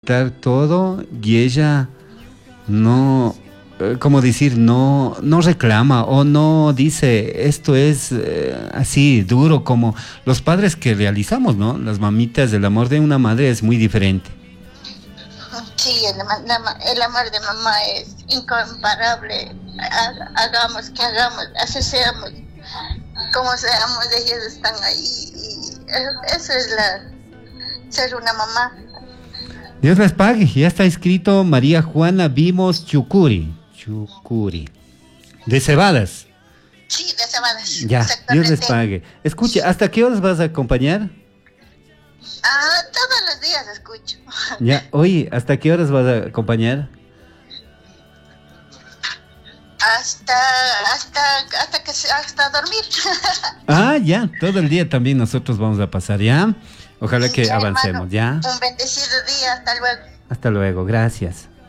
aceptar todo y ella no, como decir, no reclama o no dice esto es así duro como los padres que realizamos, ¿no? Las mamitas, el amor de una madre es muy diferente. Sí, el amor de mamá es incomparable. Hagamos que hagamos, así seamos, como seamos, ellos están ahí. Y eso es ser una mamá. Dios les pague. Ya está escrito María Juana Vimos Chucuri. De Cebadas. Sí, de Cebadas. Ya, Dios les pague. Escuche, ¿hasta qué horas vas a acompañar? Todos los días escucho. Ya, oye, ¿hasta qué horas vas a acompañar? Hasta dormir. Ya, todo el día también nosotros vamos a pasar, ¿ya? Ojalá que Ya, avancemos, hermano, ¿ya? un bendecido día, hasta luego. Hasta luego, gracias.